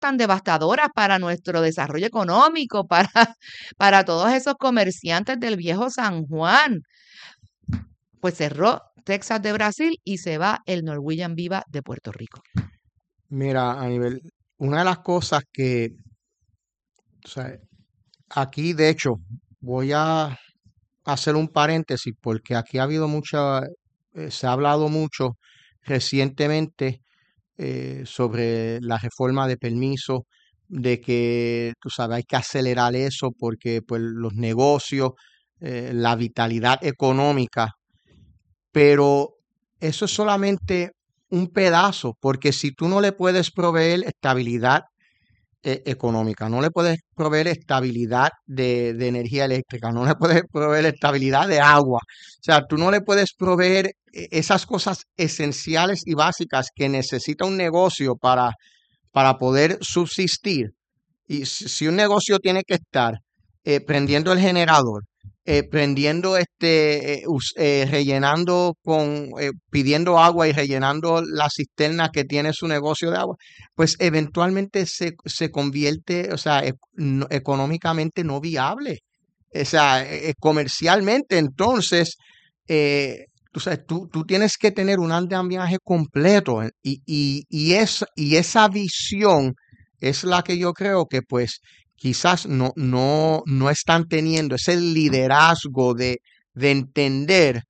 tan devastadoras para nuestro desarrollo económico, para todos esos comerciantes del viejo San Juan. Pues cerró Texas de Brasil y se va el Norwegian Viva de Puerto Rico. Mira, una de las cosas que, o sea, aquí de hecho, voy a hacer un paréntesis porque aquí ha habido se ha hablado mucho recientemente sobre la reforma de permiso, de que, tú sabes, hay que acelerar eso porque pues, los negocios, la vitalidad económica, pero eso es solamente un pedazo, porque si tú no le puedes proveer estabilidad económica, no le puedes proveer estabilidad de energía eléctrica, no le puedes proveer estabilidad de agua, o sea, tú no le puedes proveer esas cosas esenciales y básicas que necesita un negocio para poder subsistir. Y si un negocio tiene que estar prendiendo el generador, prendiendo rellenando pidiendo agua y rellenando la cisterna que tiene su negocio de agua, pues eventualmente se convierte, o sea, económicamente no viable, o sea, comercialmente. Entonces, tú sabes, tú tienes que tener un andamiaje completo y esa visión es la que yo creo que pues quizás no están teniendo ese liderazgo de entender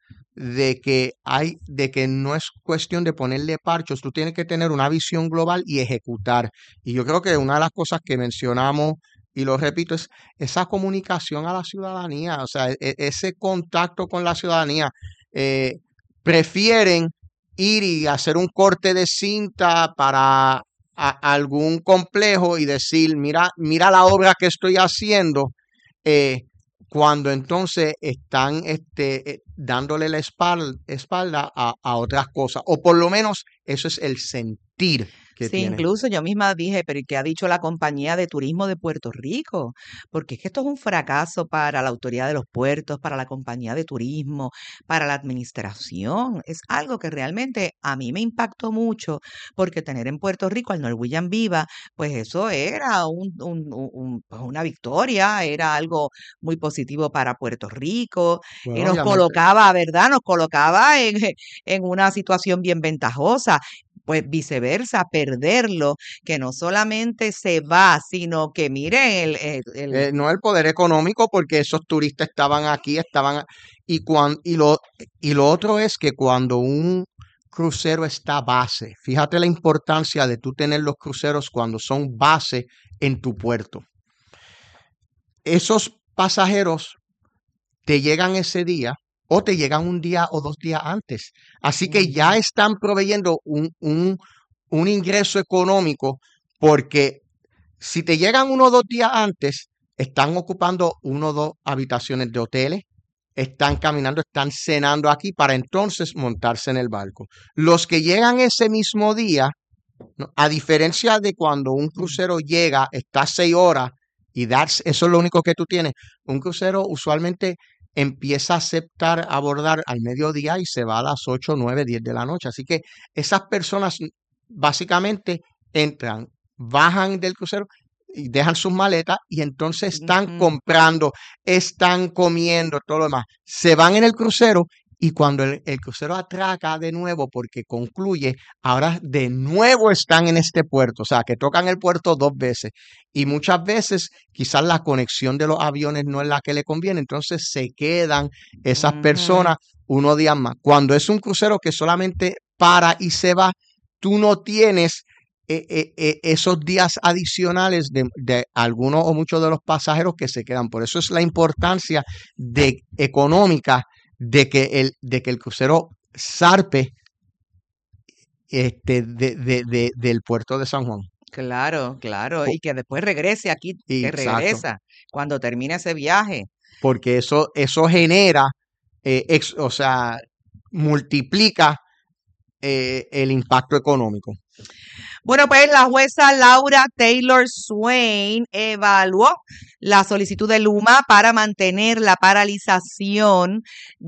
de que no es cuestión de ponerle parchos, tú tienes que tener una visión global y ejecutar. Y yo creo que una de las cosas que mencionamos, y lo repito, es esa comunicación a la ciudadanía, o sea, ese contacto con la ciudadanía. Eh, Prefieren ir y hacer un corte de cinta para algún complejo y decir, mira la obra que estoy haciendo, eh, cuando entonces están dándole la espalda a otras cosas, o por lo menos eso es el sentir que Sí, tienen. incluso yo misma dije, pero ¿y qué ha dicho la compañía de turismo de Puerto Rico? Porque es que esto es un fracaso para la autoridad de los puertos, para la compañía de turismo, para la administración. Es algo que realmente a mí me impactó mucho, porque tener en Puerto Rico al Norwegian Viva, pues eso era pues una victoria, era algo muy positivo para Puerto Rico y Bueno, nos obviamente, colocaba, ¿verdad? Nos colocaba en una situación bien ventajosa. Pues viceversa, perderlo, que no solamente se va, sino que miren, no el poder económico, porque esos turistas estaban aquí, y lo otro es que cuando un crucero está base, fíjate la importancia de tú tener los cruceros cuando son base en tu puerto. Esos pasajeros te llegan ese día o te llegan un día o 2 días antes. Así que ya están proveyendo un ingreso económico, porque si te llegan 1 o 2 días antes, están ocupando 1 o 2 habitaciones de hoteles, están caminando, están cenando aquí para entonces montarse en el barco. Los que llegan ese mismo día, ¿no? A diferencia de cuando un crucero llega, está 6 horas y eso es lo único que tú tienes. Un crucero usualmente empieza a aceptar abordar al mediodía y se va a las 8, 9, 10 de la noche. Así que esas personas básicamente entran, bajan del crucero y dejan sus maletas y entonces están Ujú. comprando, están comiendo, todo lo demás. Se van en el crucero y cuando el crucero atraca de nuevo porque concluye, ahora de nuevo están en este puerto, o sea, que tocan el puerto 2 veces y muchas veces quizás la conexión de los aviones no es la que le conviene, entonces se quedan esas Ujú. personas 1 día más. Cuando es un crucero que solamente para y se va, tú no tienes esos días adicionales de algunos o muchos de los pasajeros que se quedan. Por eso es la importancia económica de que el crucero zarpe del puerto de San Juan. Claro, claro, Po- y que después regrese aquí, que Exacto, regresa cuando termine ese viaje. porque eso genera, o sea, multiplica el impacto económico. Bueno, pues la jueza Laura Taylor Swain evaluó la solicitud de Luma para mantener la paralización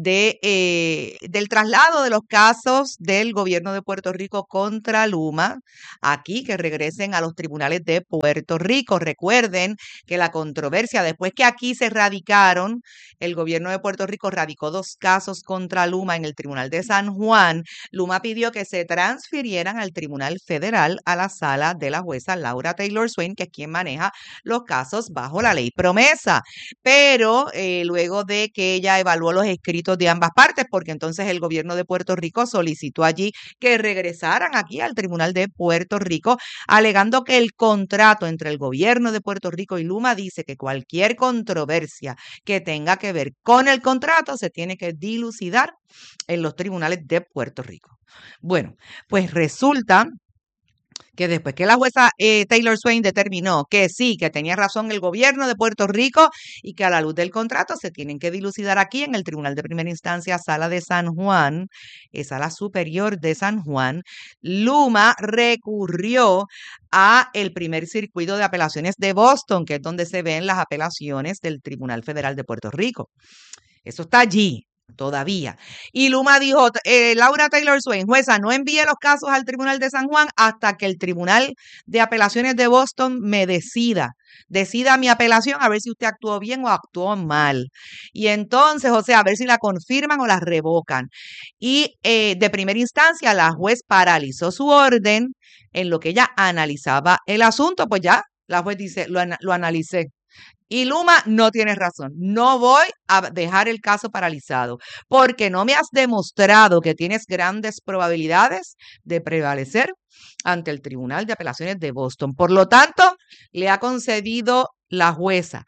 del traslado de los casos del gobierno de Puerto Rico contra Luma, aquí que regresen a los tribunales de Puerto Rico. Recuerden que la controversia, después que aquí se radicaron, el gobierno de Puerto Rico radicó 2 casos contra Luma en el Tribunal de San Juan. Luma pidió que se transfirieran al Tribunal Federal, a la sala de la jueza Laura Taylor Swain, que es quien maneja los casos bajo la ley promesa. Pero luego de que ella evaluó los escritos de ambas partes, porque entonces el gobierno de Puerto Rico solicitó allí que regresaran aquí al Tribunal de Puerto Rico, alegando que el contrato entre el gobierno de Puerto Rico y Luma dice que cualquier controversia que tenga que ver con el contrato se tiene que dilucidar en los tribunales de Puerto Rico. Bueno, pues resulta que después que la jueza Taylor Swain determinó que sí, que tenía razón el gobierno de Puerto Rico y que a la luz del contrato se tienen que dilucidar aquí en el Tribunal de Primera Instancia, Sala de San Juan, Sala Superior de San Juan, Luma recurrió a el primer circuito de apelaciones de Boston, que es donde se ven las apelaciones del Tribunal Federal de Puerto Rico. Eso está allí todavía. Y Luma dijo, Laura Taylor Swain, jueza, no envíe los casos al Tribunal de San Juan hasta que el Tribunal de Apelaciones de Boston me decida mi apelación, a ver si usted actuó bien o actuó mal. Y entonces, o sea, a ver si la confirman o la revocan. Y de primera instancia, la juez paralizó su orden en lo que ella analizaba el asunto. Pues ya, la juez dice, lo analicé. Y Luma, no tienes razón. No voy a dejar el caso paralizado porque no me has demostrado que tienes grandes probabilidades de prevalecer ante el Tribunal de Apelaciones de Boston. Por lo tanto, le ha concedido la jueza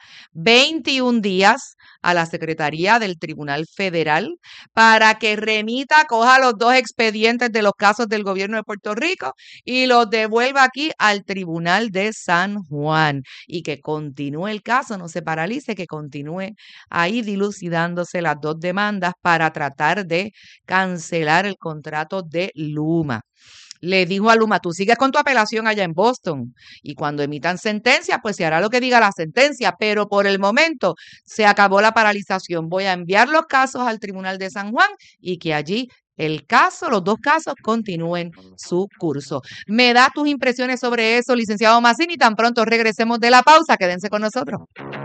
21 días a la Secretaría del Tribunal Federal para que coja los 2 expedientes de los casos del gobierno de Puerto Rico y los devuelva aquí al Tribunal de San Juan y que continúe el caso, no se paralice, que continúe ahí dilucidándose las 2 demandas para tratar de cancelar el contrato de Luma. Le dijo a Luma, tú sigues con tu apelación allá en Boston y cuando emitan sentencia, pues se hará lo que diga la sentencia, pero por el momento se acabó la paralización. Voy a enviar los casos al Tribunal de San Juan y que allí los 2 casos continúen su curso. ¿Me da tus impresiones sobre eso, licenciado Mazzini? Tan pronto regresemos de la pausa, quédense con nosotros.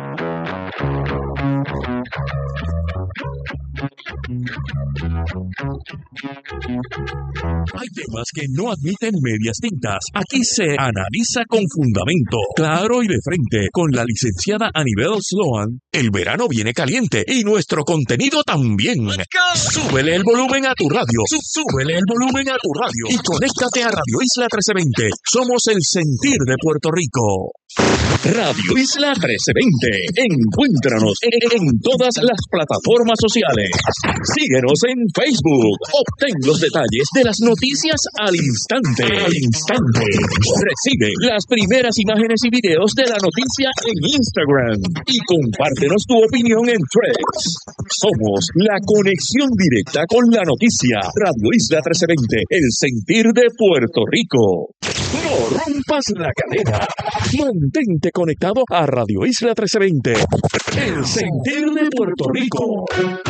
Hay temas que no admiten medias tintas. Aquí se analiza con fundamento, claro y de frente, con la licenciada Anibel Sloan. El verano viene caliente y nuestro contenido también. Súbele el volumen a tu radio. Súbele el volumen a tu radio y conéctate a Radio Isla 1320. Somos el sentir de Puerto Rico. Radio Isla 1320. Encuéntranos en todas las plataformas sociales. Síguenos en Facebook. Obtén los detalles de las noticias al instante. Recibe las primeras imágenes y videos de la noticia en Instagram. Y compártenos tu opinión en Threads. Somos la conexión directa con la noticia. Radio Isla 1320. El sentir de Puerto Rico. No rompas la cadena. Mantente conectado a Radio Isla 1320. El sentir de Puerto Rico.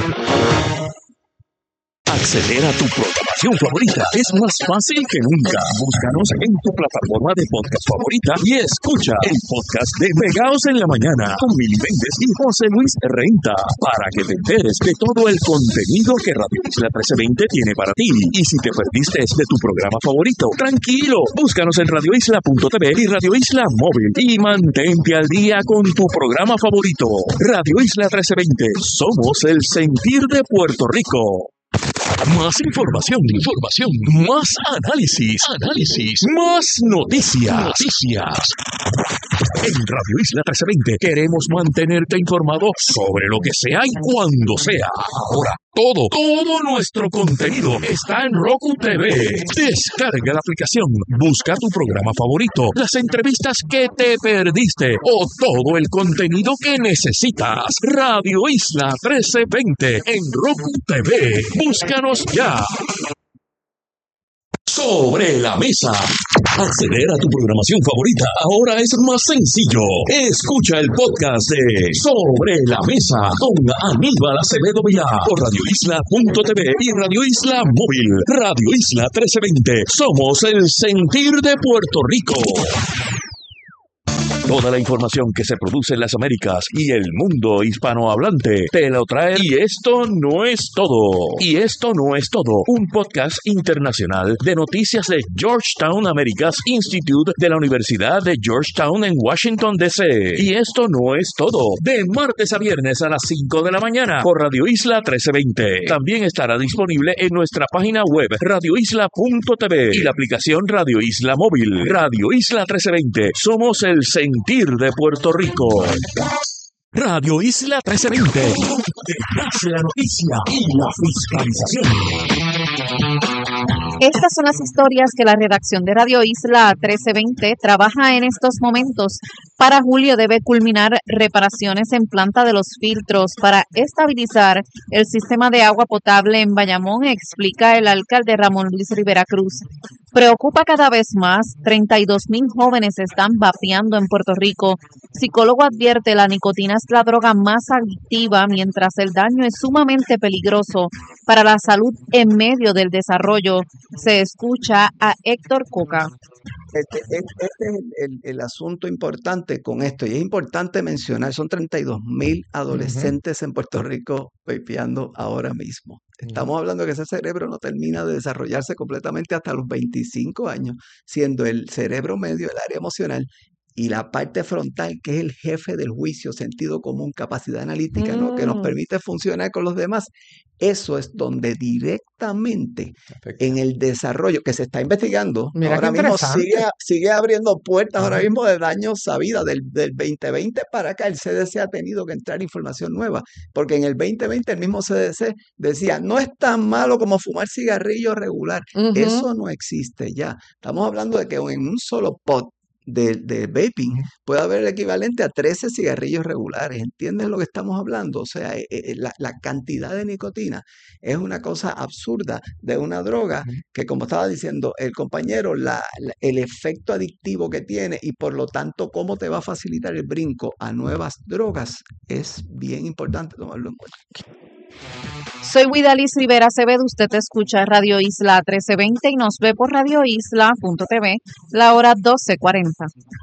Acceder a tu programación favorita es más fácil que nunca. Búscanos en tu plataforma de podcast favorita y escucha el podcast de Pegaos en la Mañana con Mili Méndez y José Luis Renta para que te enteres de todo el contenido que Radio Isla 1320 tiene para ti. Y si te perdiste de tu programa favorito, tranquilo, búscanos en radioisla.tv y Radio Isla Móvil y mantente al día con tu programa favorito. Radio Isla 1320, somos el sentir de Puerto Rico. Más información, más análisis, más noticias. En Radio Isla 1320 queremos mantenerte informado sobre lo que sea y cuando sea. Ahora, todo nuestro contenido está en Roku TV. Descarga la aplicación, busca tu programa favorito, las entrevistas que te perdiste o todo el contenido que necesitas. Radio Isla 1320 en Roku TV. Búscanos ya. Sobre la mesa. Acceder a tu programación favorita ahora es más sencillo. Escucha el podcast de Sobre la Mesa con Aníbal Acevedo Vilá por radioisla.tv y Radio Isla Móvil. Radio Isla 1320. Somos el sentir de Puerto Rico. Toda la información que se produce en las Américas y el mundo hispanohablante te lo trae. Y esto no es todo. Y esto no es todo. Un podcast internacional de noticias de Georgetown Americas Institute de la Universidad de Georgetown en Washington, D.C. Y esto no es todo. De martes a viernes a las 5 de la mañana por Radio Isla 1320. También estará disponible en nuestra página web radioisla.tv y la aplicación Radio Isla Móvil. Radio Isla 1320. Somos el sentir de Puerto Rico. Radio Isla 1320. Detrás de la noticia y la fiscalización. Estas son las historias que la redacción de Radio Isla 1320 trabaja en estos momentos. Para julio debe culminar reparaciones en planta de los filtros para estabilizar el sistema de agua potable en Bayamón, explica el alcalde Ramón Luis Rivera Cruz. Preocupa cada vez más, 32,000 jóvenes están vapeando en Puerto Rico. Psicólogo advierte la nicotina es la droga más adictiva, mientras el daño es sumamente peligroso para la salud en medio del desarrollo. Se escucha a Héctor Coca. Este es el asunto importante con esto, y es importante mencionar, son 32,000 adolescentes en Puerto Rico vapeando ahora mismo. Estamos hablando que ese cerebro no termina de desarrollarse completamente hasta los 25 años, siendo el cerebro medio, el área emocional, y la parte frontal, que es el jefe del juicio, sentido común, capacidad analítica, ¿no? Que nos permite funcionar con los demás. Eso es donde directamente en el desarrollo que se está investigando, Mira ahora qué mismo interesante. sigue abriendo puertas ahora mismo de daños sabidas. Del 2020 para acá el CDC ha tenido que entrar información nueva, porque en el 2020 el mismo CDC decía, no es tan malo como fumar cigarrillo regular. Eso no existe ya. Estamos hablando de que en un solo pot de vaping puede haber el equivalente a 13 cigarrillos regulares. ¿Entiendes lo que estamos hablando? O sea, la cantidad de nicotina es una cosa absurda de una droga que, como estaba diciendo el compañero, el efecto adictivo que tiene y por lo tanto cómo te va a facilitar el brinco a nuevas drogas es bien importante tomarlo en cuenta. Soy Widalis Rivera Acevedo, usted escucha Radio Isla 1320 y nos ve por radioisla.tv, la hora 12:40.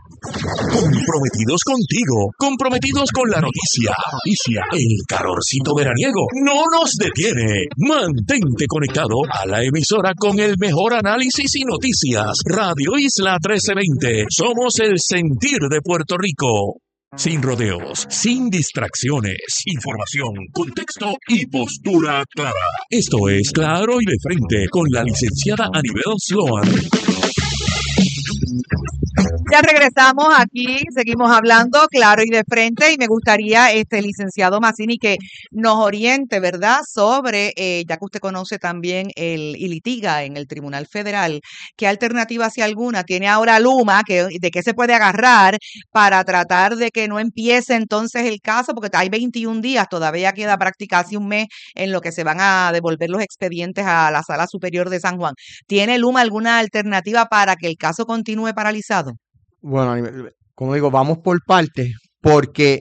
Comprometidos contigo, comprometidos con la noticia. El calorcito veraniego no nos detiene. Mantente conectado a la emisora con el mejor análisis y noticias. Radio Isla 1320. Somos el sentir de Puerto Rico. Sin rodeos, sin distracciones, información, contexto y postura clara. Esto es Claro y de Frente con la licenciada Anibel Sloan. Ya regresamos aquí, seguimos hablando claro y de frente, y me gustaría, licenciado Mazzini, que nos oriente, ¿verdad?, sobre, ya que usted conoce también y litiga en el Tribunal Federal, ¿qué alternativa, si alguna, tiene ahora Luma, de qué se puede agarrar para tratar de que no empiece entonces el caso? Porque hay 21 días, todavía queda prácticamente casi un mes en lo que se van a devolver los expedientes a la Sala Superior de San Juan. ¿Tiene Luma alguna alternativa para que el caso continúe paralizado? Bueno, como digo, vamos por partes, porque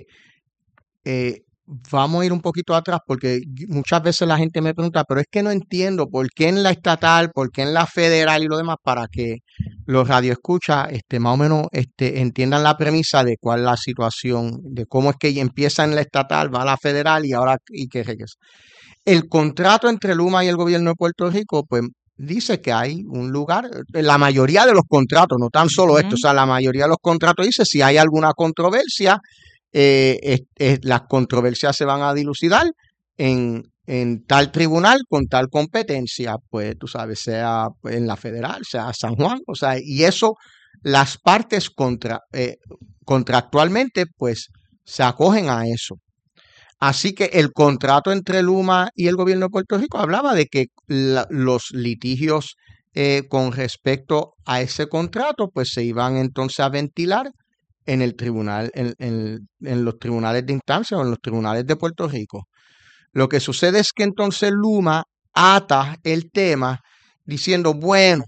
vamos a ir un poquito atrás, porque muchas veces la gente me pregunta, pero es que no entiendo por qué en la estatal, por qué en la federal y lo demás, para que los radioescuchas más o menos entiendan la premisa de cuál es la situación, de cómo es que empieza en la estatal, va a la federal y ahora y que regresa. El contrato entre Luma y el gobierno de Puerto Rico, pues dice que hay un lugar, la mayoría de los contratos, no tan solo esto, o sea, la mayoría de los contratos dice si hay alguna controversia, las controversias se van a dilucidar en tal tribunal con tal competencia, pues tú sabes, sea en la federal, sea San Juan, o sea, y eso las partes contractualmente pues se acogen a eso. Así que el contrato entre Luma y el gobierno de Puerto Rico hablaba de que los litigios con respecto a ese contrato pues se iban entonces a ventilar en el tribunal, en los tribunales de instancia o en los tribunales de Puerto Rico. Lo que sucede es que entonces Luma ata el tema diciendo, bueno,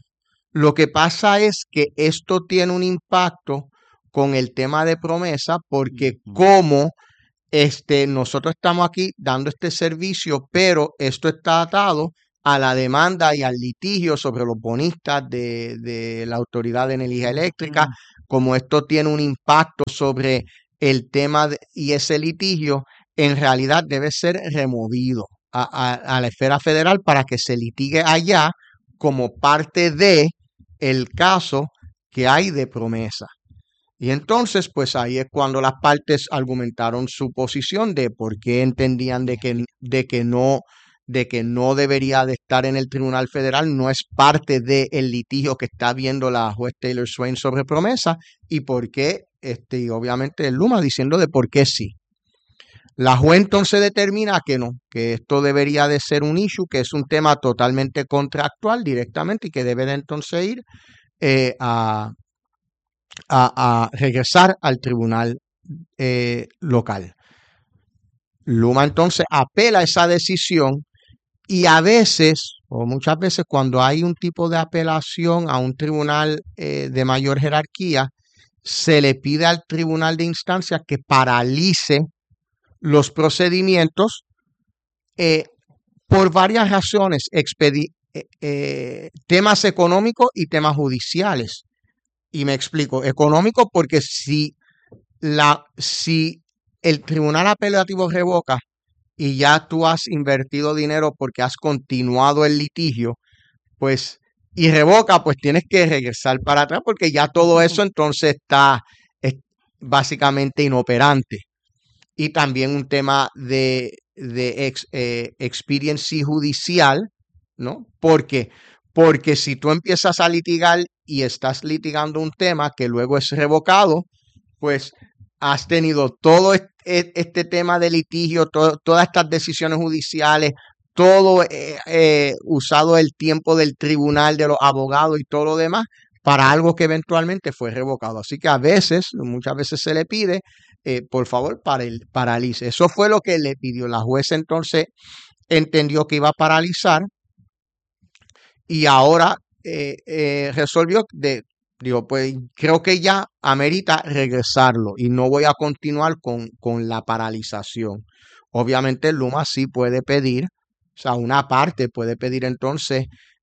Lo que pasa es que esto tiene un impacto con el tema de promesa, porque como nosotros estamos aquí dando este servicio, pero esto está atado a la demanda y al litigio sobre los bonistas de la Autoridad de Energía Eléctrica, como esto tiene un impacto sobre el tema y ese litigio, en realidad debe ser removido a la esfera federal para que se litigue allá como parte de el caso que hay de promesa. Y entonces, pues ahí es cuando las partes argumentaron su posición de por qué entendían de que no debería de estar en el Tribunal Federal, no es parte del litigio que está viendo la juez Taylor Swain sobre promesa, y por qué, y obviamente el Luma diciendo de por qué sí. La juez entonces determina que no, que esto debería de ser un issue, que es un tema totalmente contractual directamente y que debe de entonces ir a regresar al tribunal local. Luma entonces apela esa decisión y a veces, o muchas veces, cuando hay un tipo de apelación a un tribunal de mayor jerarquía, se le pide al tribunal de instancia que paralice los procedimientos por varias razones, temas económicos y temas judiciales. Y me explico, económico porque si el tribunal apelativo revoca y ya tú has invertido dinero porque has continuado el litigio, pues, y revoca, pues tienes que regresar para atrás porque ya todo eso entonces está básicamente inoperante. Y también un tema de expediency judicial, ¿no? Porque si tú empiezas a litigar y estás litigando un tema que luego es revocado, pues has tenido todo este tema de litigio, todas estas decisiones judiciales, todo usado el tiempo del tribunal, de los abogados y todo lo demás para algo que eventualmente fue revocado. Así que muchas veces se le pide, por favor, paralice. Eso fue lo que le pidió la jueza. Entonces entendió que iba a paralizar y ahora resolvió digo, pues creo que ya amerita regresarlo y no voy a continuar con la paralización. Obviamente Luma sí puede pedir, o sea, una parte puede pedir entonces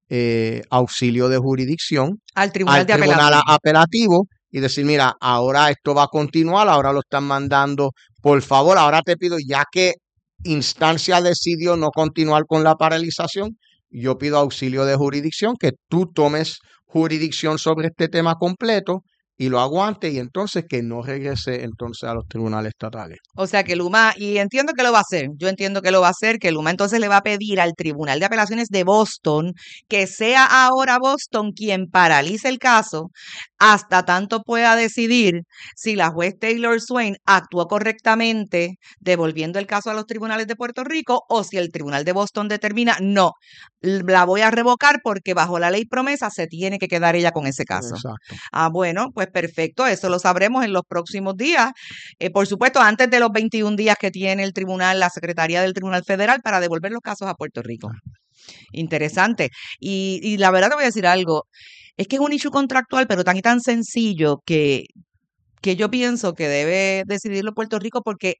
auxilio de jurisdicción Al tribunal de tribunal apelación. apelativo y decir, mira, ahora esto va a continuar, ahora lo están mandando, por favor, ahora te pido, ya que instancia decidió no continuar con la paralización, yo pido auxilio de jurisdicción, que tú tomes jurisdicción sobre este tema completo y lo aguante y entonces que no regrese entonces a los tribunales estatales. O sea que Luma, y entiendo que lo va a hacer, yo entiendo que lo va a hacer, que Luma entonces le va a pedir al Tribunal de Apelaciones de Boston que sea ahora Boston quien paralice el caso hasta tanto pueda decidir si la juez Taylor Swain actuó correctamente devolviendo el caso a los tribunales de Puerto Rico o si el Tribunal de Boston determina, no, la voy a revocar porque bajo la ley promesa se tiene que quedar ella con ese caso. Exacto. Bueno, pues perfecto, eso lo sabremos en los próximos días. Por supuesto, antes de los 21 días que tiene el tribunal, la Secretaría del Tribunal Federal para devolver los casos a Puerto Rico. Interesante. Y la verdad te voy a decir algo, es que es un issue contractual, pero tan y tan sencillo que yo pienso que debe decidirlo Puerto Rico porque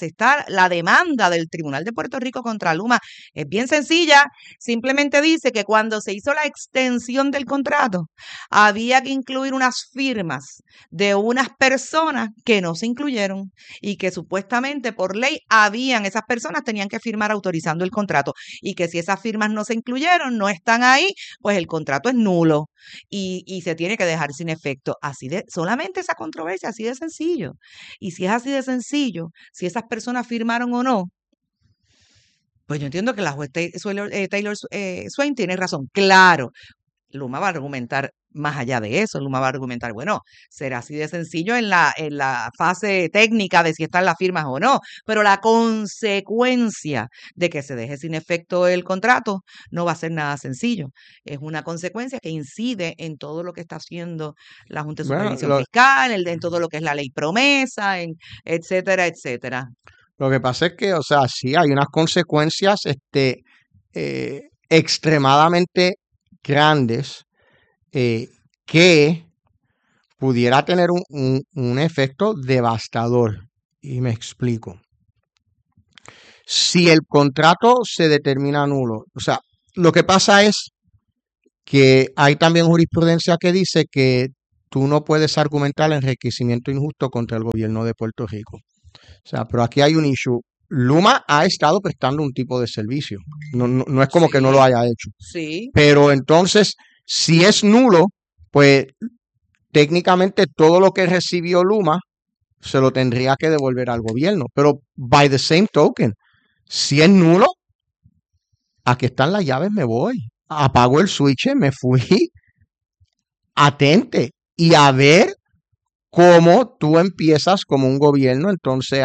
la demanda del Tribunal de Puerto Rico contra Luma es bien sencilla. Simplemente dice que cuando se hizo la extensión del contrato, había que incluir unas firmas de unas personas que no se incluyeron y que supuestamente por ley esas personas tenían que firmar autorizando el contrato y que si esas firmas no se incluyeron, no están ahí, pues el contrato es nulo y se tiene que dejar sin efecto. Solamente esa controversia, así de sencillo. Y si es así de sencillo, si esas personas firmaron o no, pues yo entiendo que la juez Taylor Swain tiene razón. Claro, Luma va a argumentar más allá de eso. Luma va a argumentar, bueno, será así de sencillo en la fase técnica de si están las firmas o no, pero la consecuencia de que se deje sin efecto el contrato no va a ser nada sencillo. Es una consecuencia que incide en todo lo que está haciendo la Junta de Supervisión Fiscal, en todo lo que es la ley promesa, etcétera, etcétera. Lo que pasa es que, o sea, sí hay unas consecuencias extremadamente grandes que pudiera tener un efecto devastador. Y me explico. Si el contrato se determina nulo, o sea, lo que pasa es que hay también jurisprudencia que dice que tú no puedes argumentar enriquecimiento injusto contra el gobierno de Puerto Rico. O sea, pero aquí hay un issue. Luma ha estado prestando un tipo de servicio. No es como que no lo haya hecho. Sí. Pero entonces, si es nulo, pues técnicamente todo lo que recibió Luma se lo tendría que devolver al gobierno. Pero by the same token, si es nulo, aquí están las llaves, me voy. Apago el switch, me fui. Atente. Y a ver cómo tú empiezas como un gobierno entonces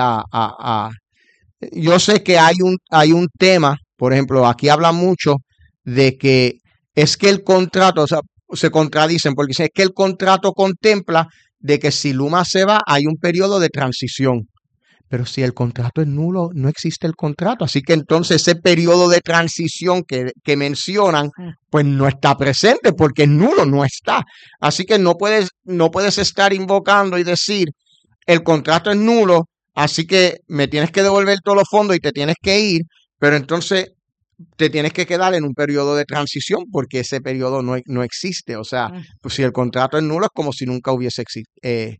yo sé que hay un tema, por ejemplo, aquí habla mucho de que es que el contrato, o sea, se contradicen porque dicen, es que el contrato contempla de que si Luma se va hay un periodo de transición. Pero si el contrato es nulo, no existe el contrato. Así que entonces ese periodo de transición que mencionan, pues no está presente porque es nulo, no está. Así que no puedes estar invocando y decir, el contrato es nulo, así que me tienes que devolver todos los fondos y te tienes que ir, pero entonces te tienes que quedar en un periodo de transición porque ese periodo no existe. O sea, pues si el contrato es nulo es como si nunca hubiese existido.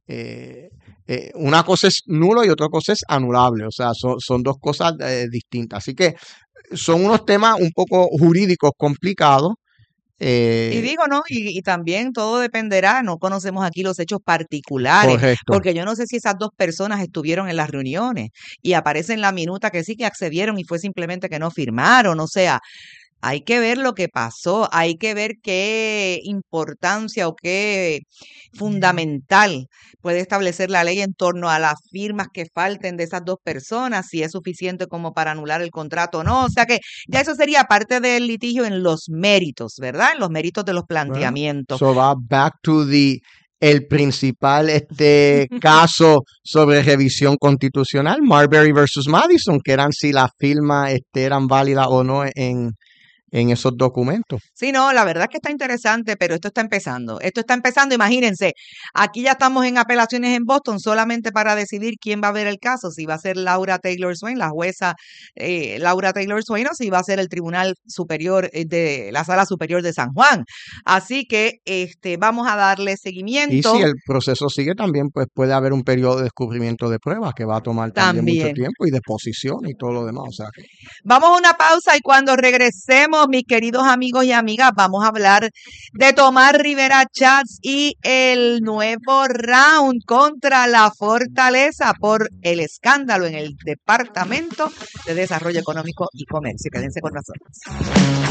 Una cosa es nulo y otra cosa es anulable, o sea, son dos cosas distintas. Así que son unos temas un poco jurídicos complicados. Y digo, ¿no? Y también todo dependerá, no conocemos aquí los hechos particulares, Correcto. porque yo no sé si esas dos personas estuvieron en las reuniones y aparece en la minuta que sí que accedieron y fue simplemente que no firmaron, o sea, hay que ver lo que pasó, hay que ver qué importancia o qué fundamental puede establecer la ley en torno a las firmas que falten de esas dos personas, si es suficiente como para anular el contrato o no. O sea que ya eso sería parte del litigio en los méritos, ¿verdad? En los méritos de los planteamientos. So va back to el principal caso sobre revisión constitucional, Marbury versus Madison, que eran si las firmas eran válidas o no en esos documentos. Sí, no, la verdad es que está interesante, pero esto está empezando. Esto está empezando, imagínense, aquí ya estamos en apelaciones en Boston solamente para decidir quién va a ver el caso, si va a ser Laura Taylor Swain, la jueza Laura Taylor Swain, o si va a ser el Tribunal Superior de la Sala Superior de San Juan. Así que vamos a darle seguimiento. Y si el proceso sigue también, pues puede haber un periodo de descubrimiento de pruebas que va a tomar también mucho tiempo y de posición y todo lo demás. O sea, vamos a una pausa y cuando regresemos, mis queridos amigos y amigas, vamos a hablar de Tomás Rivera Chats y el nuevo round contra la Fortaleza por el escándalo en el Departamento de Desarrollo Económico y Comercio. Quédense con nosotros.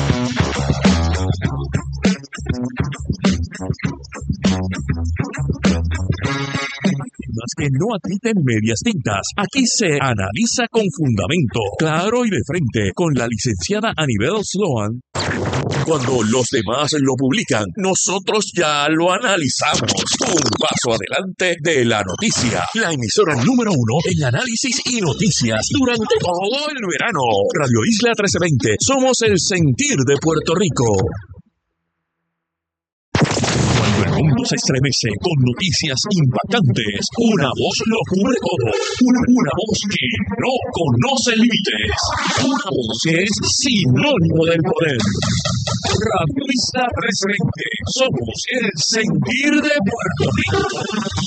Temas que no admiten medias tintas. Aquí se analiza con fundamento, claro y de frente, con la licenciada Anibel Sloan. Cuando los demás lo publican, nosotros ya lo analizamos. Un paso adelante de la noticia. La emisora número 1 en análisis y noticias durante todo el verano. Radio Isla 1320. Somos el sentir de Puerto Rico. Cuando el mundo se estremece con noticias impactantes, una voz lo cubre todo. Una voz que no conoce límites. Una voz que es sinónimo del poder. Radio Isla 1320. Somos el sentir de Puerto Rico.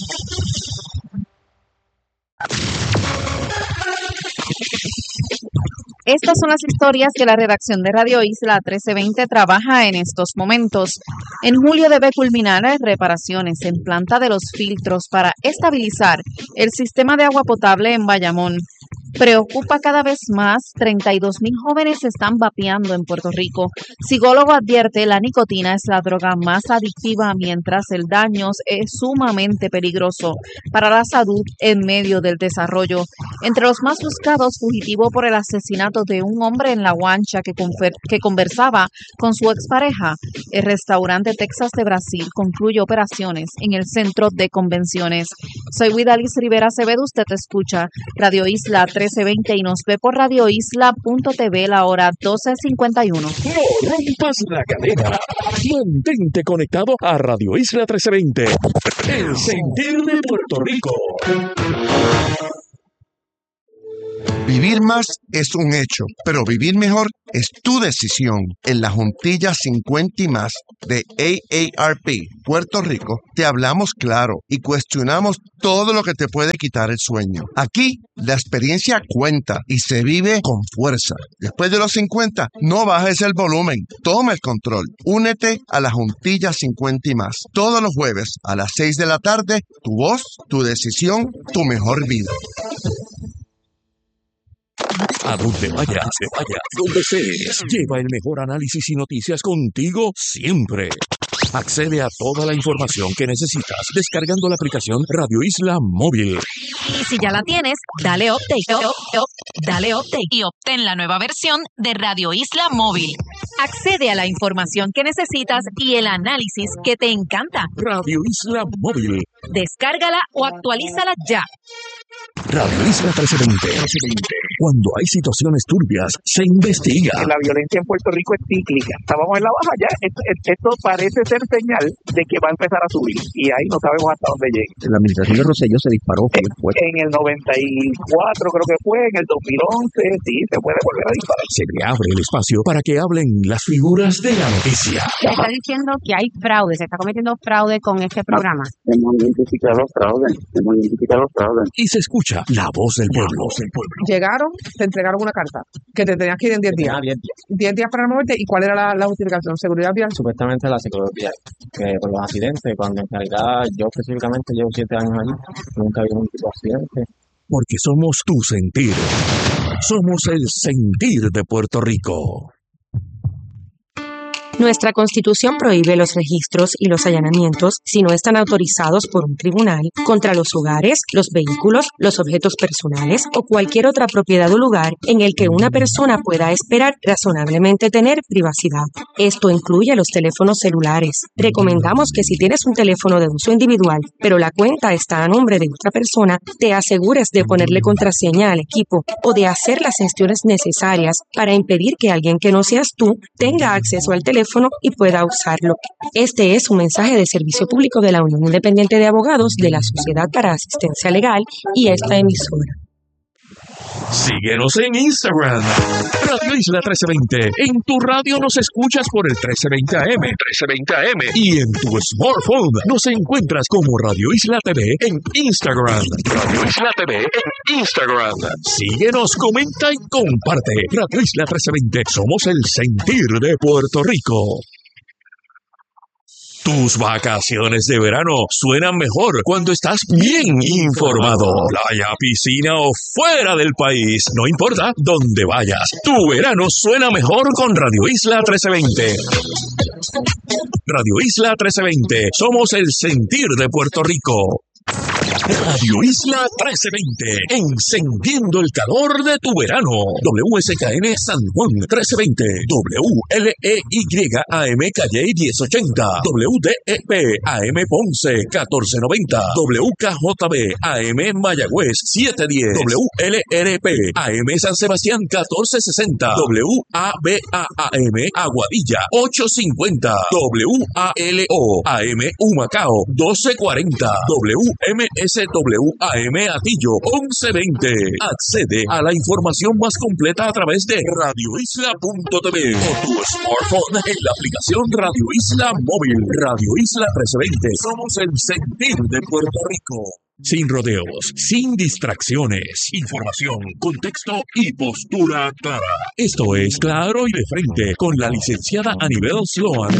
Estas son las historias que la redacción de Radio Isla 1320 trabaja en estos momentos. En julio debe culminar reparaciones en planta de los filtros para estabilizar el sistema de agua potable en Bayamón. Preocupa cada vez más, 32,000 jóvenes están vapeando en Puerto Rico. Psicólogo advierte, la nicotina es la droga más adictiva, mientras el daño es sumamente peligroso para la salud en medio del desarrollo. Entre los más buscados, fugitivo por el asesinato de un hombre en La Guancha que conversaba con su expareja. El restaurante Texas de Brasil concluye operaciones en el centro de convenciones. Soy Widalis Rivera Acevedo, usted escucha Radio Isla 1320 y nos ve por radioisla.tv la hora 12:51. No rompas la cadena. Mantente conectado a Radio Isla 1320. El sentir de Puerto Rico. Vivir más es un hecho, pero vivir mejor es tu decisión. En la Juntilla 50 y más de AARP Puerto Rico, te hablamos claro y cuestionamos todo lo que te puede quitar el sueño. Aquí, la experiencia cuenta y se vive con fuerza. Después de los 50, no bajes el volumen, toma el control. Únete a la Juntilla 50 y más. Todos los jueves a las 6 de la tarde, tu voz, tu decisión, tu mejor vida. A donde vayas, donde seas, lleva el mejor análisis y noticias contigo siempre. Accede a toda la información que necesitas descargando la aplicación Radio Isla Móvil. Y si ya la tienes, dale update, dale update y obtén la nueva versión de Radio Isla Móvil. Accede a la información que necesitas y el análisis que te encanta. Radio Isla Móvil. Descárgala o actualízala ya. Radio Isla 1320. Cuando hay situaciones turbias, se investiga. La violencia en Puerto Rico es cíclica. Estábamos en la baja ya. Esto parece ser señal de que va a empezar a subir. Y ahí no sabemos hasta dónde llegue. La administración de Rosselló se disparó. En el 94 creo que fue, en el 2011, sí, se puede volver a disparar. Se le abre el espacio para que hablen las figuras de la noticia. Se está diciendo que hay fraude, se está cometiendo fraude con este programa. Hemos identificado fraudes. Y se escucha la voz del pueblo. Llegaron, te entregaron una carta que te tenías que ir en 10 días. 10 días para moverte. ¿Y cuál era la justificación? ¿Seguridad vial? Supuestamente la seguridad vial, que por los accidentes, cuando en realidad yo específicamente llevo 7 años allí, nunca vi ningún tipo de accidente. Porque somos tu sentir. Somos el sentir de Puerto Rico. Nuestra Constitución prohíbe los registros y los allanamientos si no están autorizados por un tribunal contra los hogares, los vehículos, los objetos personales o cualquier otra propiedad o lugar en el que una persona pueda esperar razonablemente tener privacidad. Esto incluye los teléfonos celulares. Recomendamos que si tienes un teléfono de uso individual, pero la cuenta está a nombre de otra persona, te asegures de ponerle contraseña al equipo o de hacer las gestiones necesarias para impedir que alguien que no seas tú tenga acceso al teléfono y pueda usarlo. Este es un mensaje de servicio público de la Unión Independiente de Abogados de la Sociedad para Asistencia Legal y esta emisora. Síguenos en Instagram, Radio Isla 1320. En tu radio nos escuchas por el 1320 AM. Y en tu smartphone nos encuentras como Radio Isla TV en Instagram. Radio Isla TV en Instagram. Síguenos, comenta y comparte. Radio Isla 1320. Somos el sentir de Puerto Rico. Tus vacaciones de verano suenan mejor cuando estás bien informado. Playa, piscina o fuera del país, no importa dónde vayas. Tu verano suena mejor con Radio Isla 1320. Radio Isla 1320. Somos el sentir de Puerto Rico. Radio Isla 1320, encendiendo el calor de tu verano. WSKN San Juan 1320, WLEY-AM Calle 1080, WDEP AM Ponce 1490, WKJB AM Mayagüez 710, WLRP AM San Sebastián 1460, WABA-AM Aguadilla 850, WALO AM Humacao 1240, MSWAM Atillo 1120. Accede a la información más completa a través de radioisla.tv o tu smartphone en la aplicación Radio Isla Móvil. Radio Isla 1320. Somos el sentir de Puerto Rico. Sin rodeos, sin distracciones, información, contexto y postura clara. Esto es Claro y de Frente con la licenciada Anibel Sloan.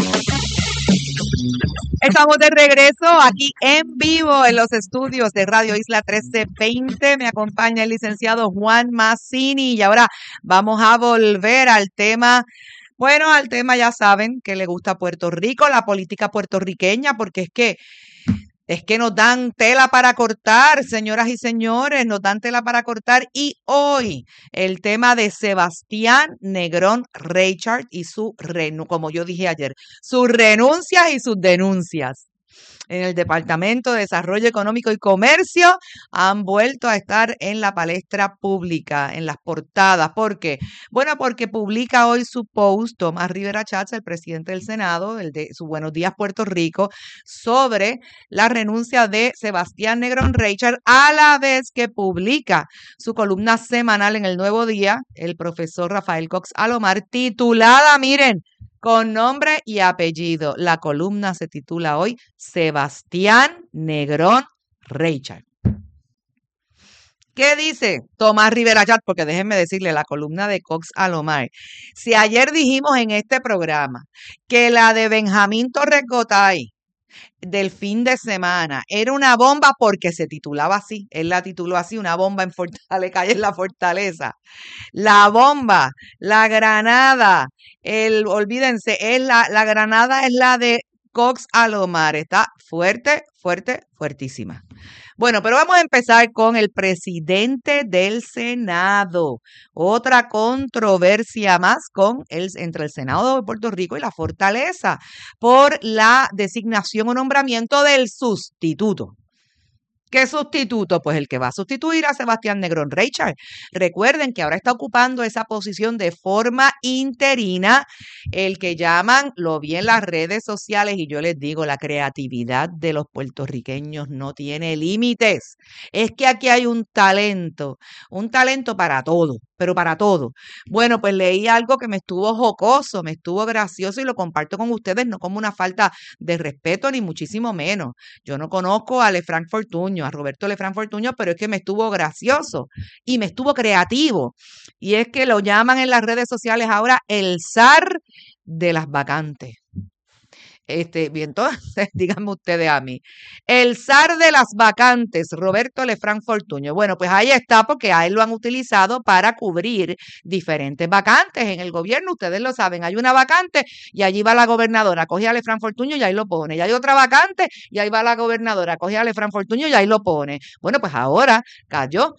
Estamos de regreso aquí en vivo en los estudios de Radio Isla 1320. Me acompaña el licenciado Juan Mazzini y ahora vamos a volver al tema. Bueno, al tema ya saben que le gusta a Puerto Rico, la política puertorriqueña, porque es que Es que nos dan tela para cortar, señoras y señores, nos dan tela para cortar. Y hoy el tema de Sebastián Negrón Reichard y como yo dije ayer, sus renuncias y sus denuncias en el Departamento de Desarrollo Económico y Comercio han vuelto a estar en la palestra pública, en las portadas. ¿Por qué? Bueno, porque publica hoy su post Tomás Rivera Chats, el presidente del Senado, el de su Buenos Días Puerto Rico, sobre la renuncia de Sebastián Negrón Reichard, a la vez que publica su columna semanal en El Nuevo Día, el profesor Rafael Cox Alomar, titulada, miren, con nombre y apellido. La columna se titula hoy Sebastián Negrón Reichard. ¿Qué dice Tomás Rivera Chats? Porque déjenme decirle, la columna de Cox Alomar. Si ayer dijimos en este programa que la de Benjamín Torres Gotay del fin de semana era una bomba porque se titulaba así, él la tituló así, una bomba en calle en la Fortaleza. La bomba, la granada, olvídense, la granada es la de Cox Alomar, está fuerte, fuertísima. Bueno, pero vamos a empezar con el presidente del Senado. Otra controversia más entre el Senado de Puerto Rico y la Fortaleza por la designación o nombramiento del sustituto. ¿Qué sustituto? Pues el que va a sustituir a Sebastián Negrón Reichard. Recuerden que ahora está ocupando esa posición de forma interina, el que llaman, lo vi en las redes sociales y yo les digo, la creatividad de los puertorriqueños no tiene límites. Es que aquí hay un talento para todo, pero para todo. Bueno, pues leí algo que me estuvo jocoso, me estuvo gracioso y lo comparto con ustedes, no como una falta de respeto ni muchísimo menos. Yo no conozco a Lefranc Fortuño, a Roberto Lefranc Fortuño, pero es que me estuvo gracioso y me estuvo creativo. Y es que lo llaman en las redes sociales ahora el zar de las vacantes. Bien, entonces, díganme ustedes a mí. El zar de las vacantes, Roberto Lefranc Fortuño. Bueno, pues ahí está, porque a él lo han utilizado para cubrir diferentes vacantes en el gobierno. Ustedes lo saben, hay una vacante y allí va la gobernadora, coge a Lefranc Fortuño y ahí lo pone. Y hay otra vacante y ahí va la gobernadora, coge a Lefranc Fortuño y ahí lo pone. Bueno, pues ahora cayó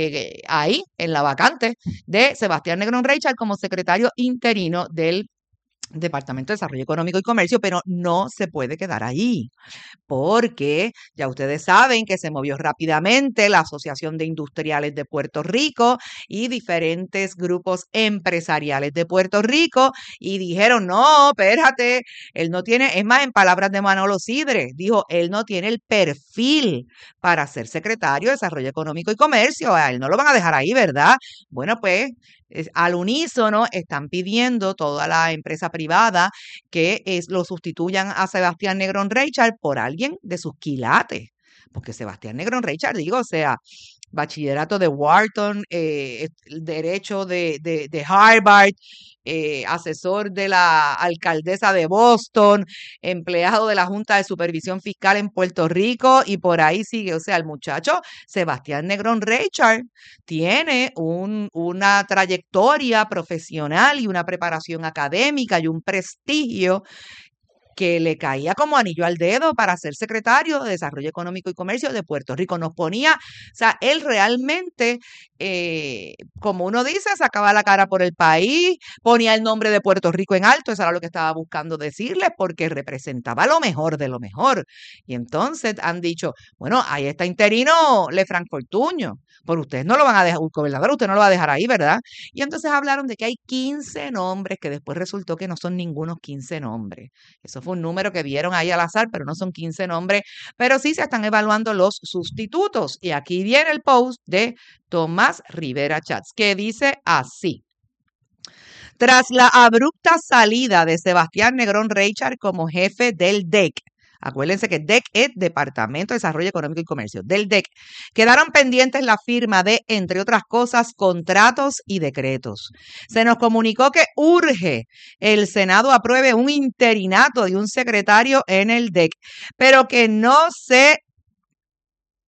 ahí en la vacante de Sebastián Negrón Reichard como secretario interino del Departamento de Desarrollo Económico y Comercio, pero no se puede quedar ahí, porque ya ustedes saben que se movió rápidamente la Asociación de Industriales de Puerto Rico y diferentes grupos empresariales de Puerto Rico y dijeron, no, espérate, él no tiene, es más, en palabras de Manolo Sidre, dijo, él no tiene el perfil para ser secretario de Desarrollo Económico y Comercio, a él no lo van a dejar ahí, ¿verdad? Bueno, pues al unísono están pidiendo toda la empresa privada que lo sustituyan a Sebastián Negrón Reichard por alguien de sus quilates, porque Sebastián Negrón Reichard, digo, o sea, bachillerato de Wharton, derecho de Harvard, asesor de la alcaldesa de Boston, empleado de la Junta de Supervisión Fiscal en Puerto Rico y por ahí sigue. O sea, el muchacho Sebastián Negrón Reichard tiene una trayectoria profesional y una preparación académica y un prestigio que le caía como anillo al dedo para ser secretario de Desarrollo Económico y Comercio de Puerto Rico. Nos ponía, o sea, él realmente, como uno dice, sacaba la cara por el país, ponía el nombre de Puerto Rico en alto, eso era lo que estaba buscando decirles, porque representaba lo mejor de lo mejor. Y entonces han dicho, bueno, ahí está interino Lefranc Fortuño, pero ustedes no lo van a dejar, gobernador, usted no lo va a dejar ahí, ¿verdad? Y entonces hablaron de que hay 15 nombres, que después resultó que no son ningunos 15 nombres. Eso fue un número que vieron ahí al azar, pero no son 15 nombres, pero sí se están evaluando los sustitutos. Y aquí viene el post de Tomás Rivera Chats, que dice así. Tras la abrupta salida de Sebastián Negrón Reichard como jefe del DEC, acuérdense que DEC es Departamento de Desarrollo Económico y Comercio, del DEC, quedaron pendientes la firma de, entre otras cosas, contratos y decretos. Se nos comunicó que urge el Senado apruebe un interinato de un secretario en el DEC, pero que no se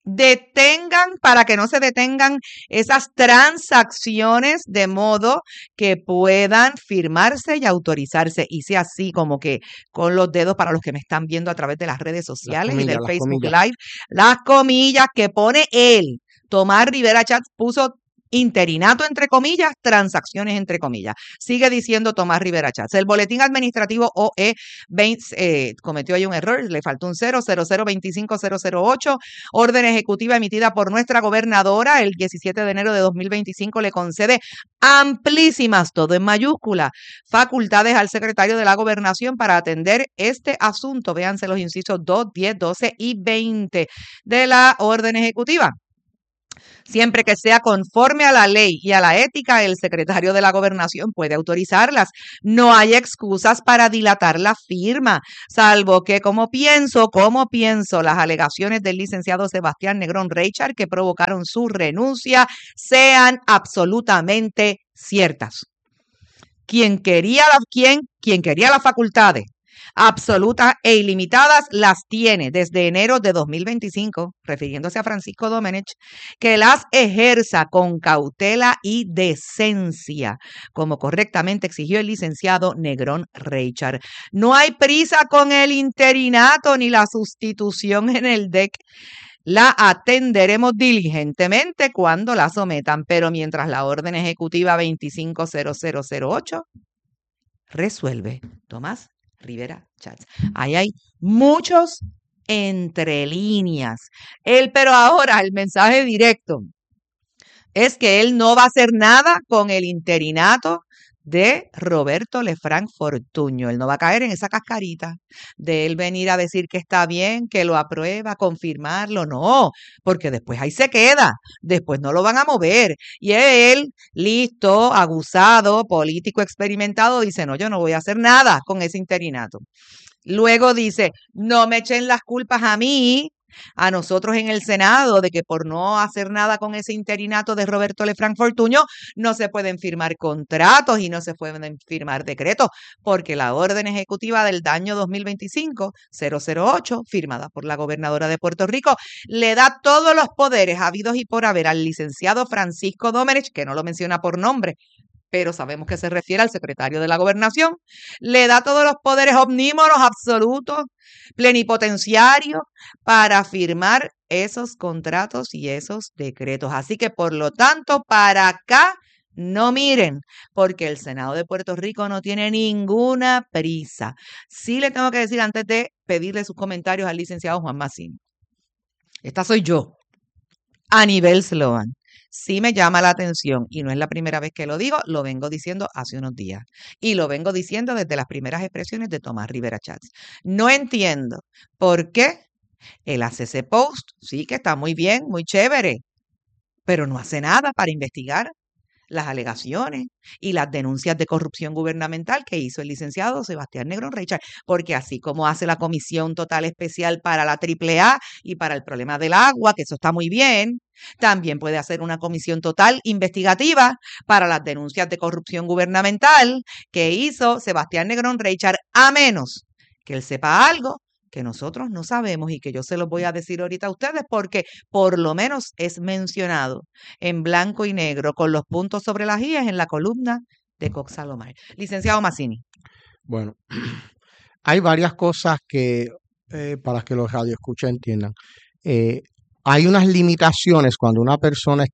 detengan, para que no se detengan esas transacciones de modo que puedan firmarse y autorizarse. Hice así como que con los dedos para los que me están viendo a través de las redes sociales y del las Facebook comillas. Live, las comillas que pone él. Tomás Rivera Chats puso interinato entre comillas, transacciones entre comillas. Sigue diciendo Tomás Rivera Chats. El boletín administrativo OE cometió ahí un error, le faltó un 00025-008. Orden ejecutiva emitida por nuestra gobernadora el 17 de enero de 2025 le concede amplísimas, todo en mayúscula, facultades al secretario de la Gobernación para atender este asunto. Véanse los incisos 2, 10, 12 y 20 de la orden ejecutiva. Siempre que sea conforme a la ley y a la ética, el secretario de la Gobernación puede autorizarlas. No hay excusas para dilatar la firma, salvo que, como pienso, las alegaciones del licenciado Sebastián Negrón Reichard que provocaron su renuncia sean absolutamente ciertas. Quien quería las facultades absolutas e ilimitadas las tiene desde enero de 2025, refiriéndose a Francisco Domenech, que las ejerza con cautela y decencia, como correctamente exigió el licenciado Negrón Reichard. No hay prisa con el interinato ni la sustitución en el DEC. La atenderemos diligentemente cuando la sometan, pero mientras la orden ejecutiva 250008 resuelve. Tomás Rivera Chats. Ahí hay muchos entre líneas. Pero ahora el mensaje directo es que él no va a hacer nada con el interinato de Roberto Lefranc Fortuño. Él no va a caer en esa cascarita de él venir a decir que está bien, que lo aprueba, confirmarlo. No, porque después ahí se queda. Después no lo van a mover. Y él, listo, aguzado, político experimentado, dice, no, yo no voy a hacer nada con ese interinato. Luego dice, no me echen las culpas a mí, a nosotros en el Senado, de que por no hacer nada con ese interinato de Roberto Lefranc Fortuño no se pueden firmar contratos y no se pueden firmar decretos, porque la orden ejecutiva del año 2025-008, firmada por la gobernadora de Puerto Rico, le da todos los poderes habidos y por haber al licenciado Francisco Domenech, que no lo menciona por nombre, pero sabemos que se refiere al secretario de la Gobernación, le da todos los poderes omnímoros, absolutos, plenipotenciarios, para firmar esos contratos y esos decretos. Así que, por lo tanto, para acá no miren, porque el Senado de Puerto Rico no tiene ninguna prisa. Sí le tengo que decir, antes de pedirle sus comentarios al licenciado Juan Massini, esta soy yo, Anibel Sloan. Sí me llama la atención, y no es la primera vez que lo digo, lo vengo diciendo hace unos días. Y lo vengo diciendo desde las primeras expresiones de Tomás Rivera Chats. No entiendo por qué él hace ese post, sí que está muy bien, muy chévere, pero no hace nada para investigar las alegaciones y las denuncias de corrupción gubernamental que hizo el licenciado Sebastián Negrón Reichard, porque así como hace la Comisión Total Especial para la AAA y para el problema del agua, que eso está muy bien, también puede hacer una comisión total investigativa para las denuncias de corrupción gubernamental que hizo Sebastián Negrón Reichard, a menos que él sepa algo que nosotros no sabemos y que yo se los voy a decir ahorita a ustedes, porque por lo menos es mencionado en blanco y negro con los puntos sobre las íes en la columna de Cox Salomar. Licenciado Massini. Bueno, hay varias cosas que para que los radioescuchas entiendan. Hay unas limitaciones cuando una persona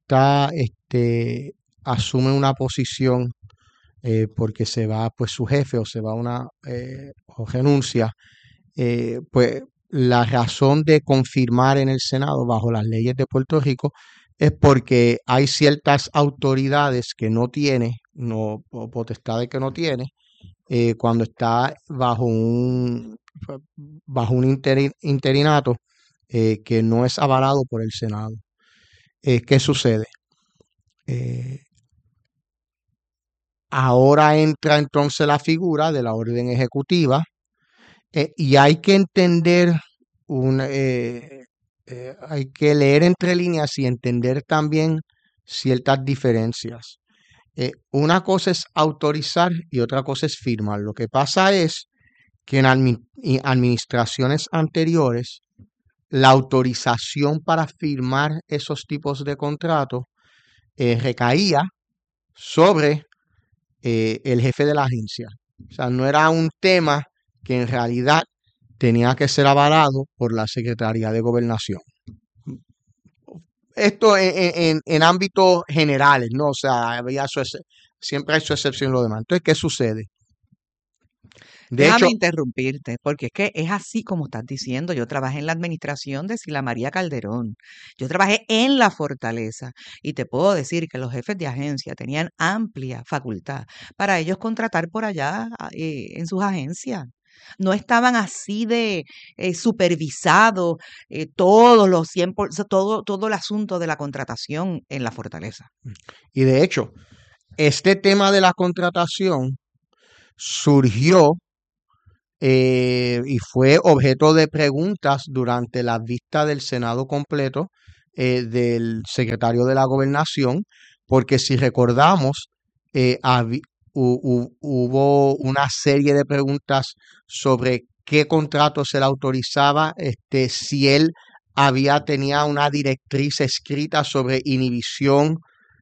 asume una posición porque se va pues su jefe o se va o renuncia. Pues la razón de confirmar en el Senado bajo las leyes de Puerto Rico es porque hay ciertas autoridades que no tiene, o potestades que no tiene, cuando está bajo un interinato que no es avalado por el Senado. ¿Qué sucede? Ahora entra entonces la figura de la orden ejecutiva. Y hay que entender, hay que leer entre líneas y entender también ciertas diferencias. Una cosa es autorizar y otra cosa es firmar. Lo que pasa es que en administraciones anteriores, la autorización para firmar esos tipos de contratos recaía sobre el jefe de la agencia. O sea, no era un tema que en realidad tenía que ser avalado por la Secretaría de Gobernación. Esto en ámbitos generales, ¿no? O sea, siempre hay su excepción en lo demás. Entonces, ¿qué sucede? De Déjame hecho, interrumpirte, porque es que es así como estás diciendo. Yo trabajé en la administración de Sila María Calderón. Yo trabajé en la Fortaleza y te puedo decir que los jefes de agencia tenían amplia facultad para ellos contratar por allá en sus agencias. No estaban así de supervisados todos los 100%, todo el asunto de la contratación en la Fortaleza. y de hecho, este tema de la contratación surgió y fue objeto de preguntas durante la vista del Senado completo del secretario de la Gobernación, porque si recordamos, hubo una serie de preguntas sobre qué contrato se le autorizaba, si él tenía una directriz escrita sobre inhibición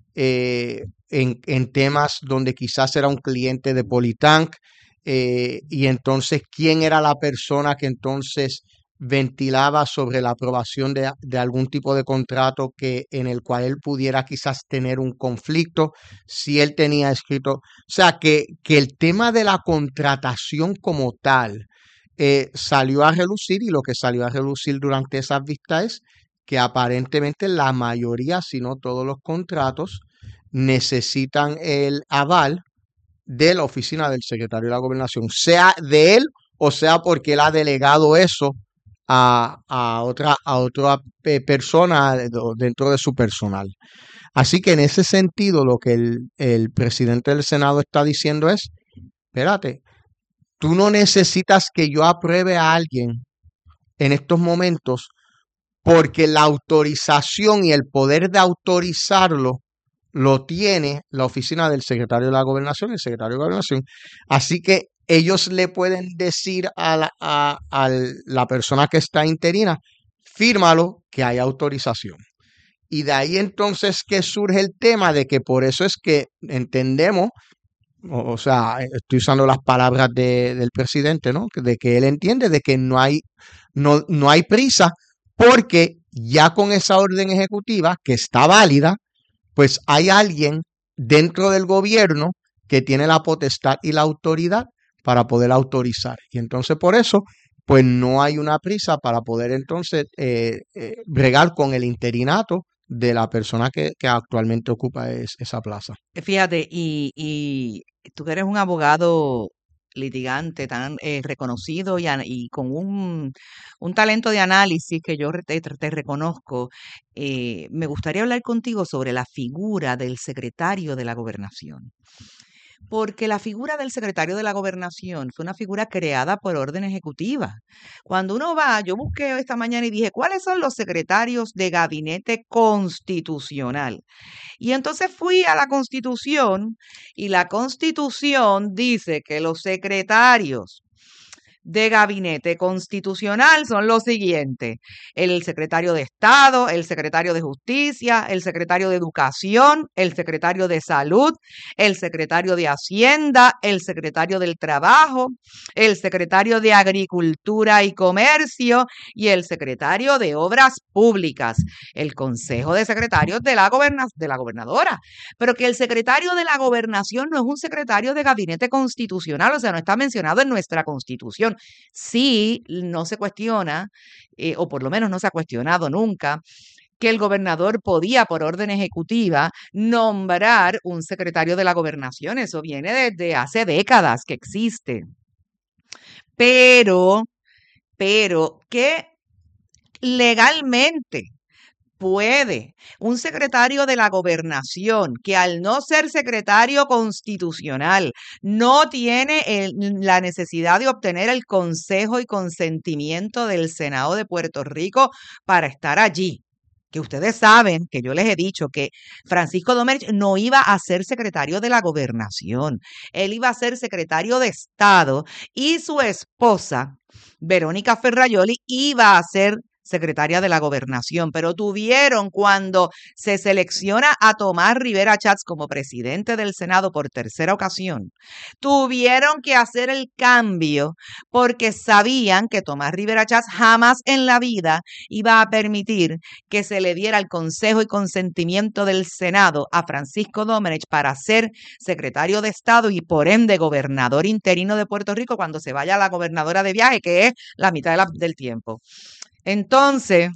en temas donde quizás era un cliente de Politank, y entonces quién era la persona que entonces ventilaba sobre la aprobación de algún tipo de contrato en el cual él pudiera quizás tener un conflicto, si él tenía escrito, o sea, que el tema de la contratación como tal salió a relucir, y lo que salió a relucir durante esas vistas es que aparentemente la mayoría, si no todos los contratos, necesitan el aval de la oficina del secretario de la Gobernación, sea de él o sea porque él ha delegado eso a otra persona dentro de su personal. Así que en ese sentido, lo que el presidente del Senado está diciendo es, espérate, tú no necesitas que yo apruebe a alguien en estos momentos, porque la autorización y el poder de autorizarlo lo tiene la oficina del secretario de la Gobernación, el secretario de Gobernación. Así que ellos le pueden decir a la persona que está interina, fírmalo, que hay autorización. Y de ahí entonces que surge el tema de que por eso es que entendemos, o sea, estoy usando las palabras del presidente, ¿no? De que él entiende de que no hay prisa, porque ya con esa orden ejecutiva que está válida, pues hay alguien dentro del gobierno que tiene la potestad y la autoridad para poder autorizar. Y entonces por eso, pues no hay una prisa para poder entonces bregar con el interinato de la persona que actualmente ocupa esa plaza. Fíjate, y tú que eres un abogado litigante tan reconocido y con un talento de análisis que yo te reconozco, me gustaría hablar contigo sobre la figura del secretario de la Gobernación. Porque la figura del secretario de la Gobernación fue una figura creada por orden ejecutiva. Cuando uno va, yo busqué esta mañana y dije, ¿cuáles son los secretarios de gabinete constitucional? Y entonces fui a la Constitución y la Constitución dice que los secretarios de gabinete constitucional son los siguientes: el secretario de Estado, el secretario de Justicia, el secretario de Educación, el secretario de Salud, el secretario de Hacienda, el secretario del Trabajo, el secretario de Agricultura y Comercio y el secretario de Obras Públicas, el Consejo de Secretarios de la gobernadora. Pero que el secretario de la Gobernación no es un secretario de gabinete constitucional, o sea, no está mencionado en nuestra Constitución. Sí, no se cuestiona, o por lo menos no se ha cuestionado nunca, que el gobernador podía, por orden ejecutiva, nombrar un secretario de la Gobernación. Eso viene desde hace décadas que existe. Pero que legalmente puede un secretario de la Gobernación, que al no ser secretario constitucional no tiene la necesidad de obtener el consejo y consentimiento del Senado de Puerto Rico para estar allí, que ustedes saben que yo les he dicho que Francisco Domenech no iba a ser secretario de la Gobernación, él iba a ser secretario de Estado y su esposa, Verónica Ferrajoli, iba a ser secretaria de la Gobernación, pero tuvieron cuando se selecciona a Tomás Rivera Chats como presidente del Senado por tercera ocasión, tuvieron que hacer el cambio porque sabían que Tomás Rivera Chats jamás en la vida iba a permitir que se le diera el consejo y consentimiento del Senado a Francisco Domenech para ser secretario de Estado y por ende gobernador interino de Puerto Rico cuando se vaya la gobernadora de viaje, que es la mitad del tiempo. Entonces,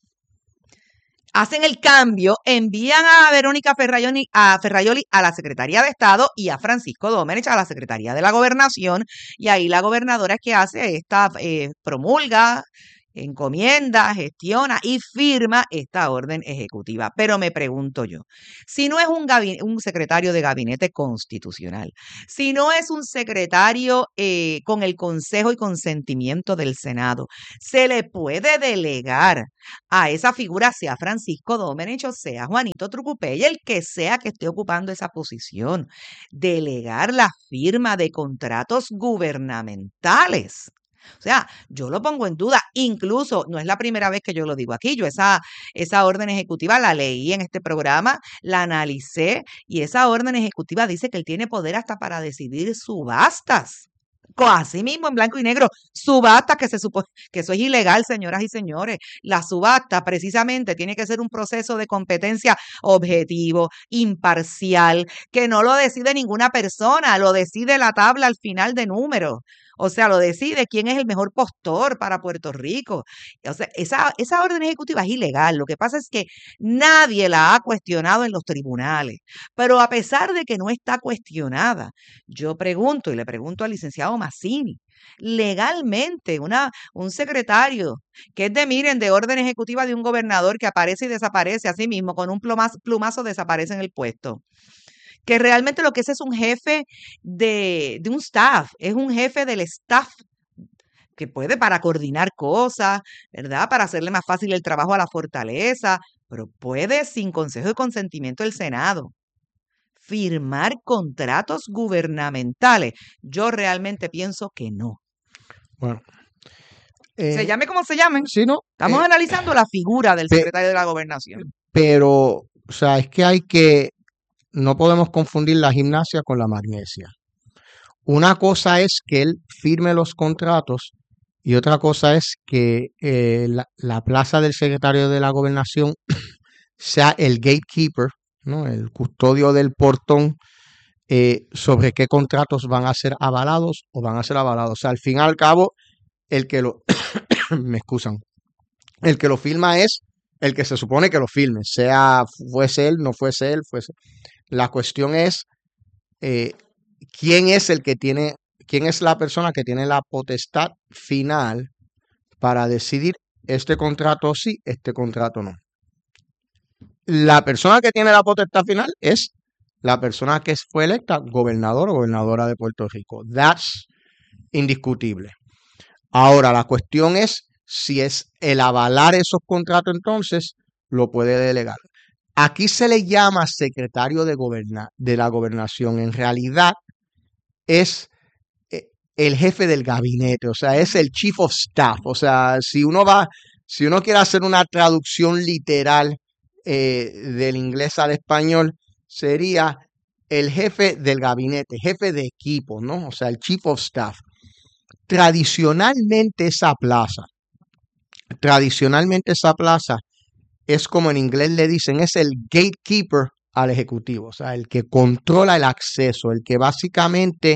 hacen el cambio, envían a Verónica Ferraioli a la Secretaría de Estado y a Francisco Domenech a la Secretaría de la Gobernación, y ahí la gobernadora que hace esta, promulga, encomienda, gestiona y firma esta orden ejecutiva. Pero me pregunto yo, si no es un secretario de gabinete constitucional, si no es un secretario con el consejo y consentimiento del Senado, ¿se le puede delegar a esa figura, sea Francisco Domenech o sea Juanito Trucupey, el que sea que esté ocupando esa posición, delegar la firma de contratos gubernamentales? O sea, yo lo pongo en duda, incluso no es la primera vez que yo lo digo aquí, yo esa orden ejecutiva la leí en este programa, la analicé y esa orden ejecutiva dice que él tiene poder hasta para decidir subastas. Así mismo, en blanco y negro, subasta, que se supone que eso es ilegal, señoras y señores. La subasta precisamente tiene que ser un proceso de competencia objetivo, imparcial, que no lo decide ninguna persona, lo decide la tabla al final de números. O sea, lo decide quién es el mejor postor para Puerto Rico. O sea, esa orden ejecutiva es ilegal. Lo que pasa es que nadie la ha cuestionado en los tribunales. Pero a pesar de que no está cuestionada, yo pregunto y le pregunto al licenciado Mazzini, legalmente un secretario que es de orden ejecutiva de un gobernador que aparece y desaparece así mismo, con un plumazo desaparece en el puesto, que realmente lo que es un jefe de un staff, es un jefe del staff que puede para coordinar cosas, ¿verdad? Para hacerle más fácil el trabajo a la fortaleza, pero puede sin consejo y consentimiento del Senado firmar contratos gubernamentales. Yo realmente pienso que no. Bueno. Se llame como se llame. Sí, ¿no? Estamos analizando la figura del secretario de la Gobernación. Pero, o sea, es que no podemos confundir la gimnasia con la magnesia. Una cosa es que él firme los contratos y otra cosa es que la plaza del secretario de la Gobernación sea el gatekeeper, ¿no? El custodio del portón sobre qué contratos van a ser avalados o van a ser avalados. O sea, al fin y al cabo, el que lo me excusan, el que lo firma es el que se supone que lo firme, fuese él, no fuese él, fuese. La cuestión es quién es la persona que tiene la potestad final para decidir este contrato sí, este contrato no. La persona que tiene la potestad final es la persona que fue electa gobernador o gobernadora de Puerto Rico. That's indiscutible. Ahora, la cuestión es si es el avalar esos contratos, entonces lo puede delegar. Aquí se le llama secretario de la gobernación. En realidad es el jefe del gabinete, o sea, es el chief of staff. O sea, si uno quiere hacer una traducción literal del inglés al español, sería el jefe del gabinete, jefe de equipo, ¿no? O sea, el chief of staff. Tradicionalmente esa plaza es como en inglés le dicen, es el gatekeeper al ejecutivo, o sea, el que controla el acceso, el que básicamente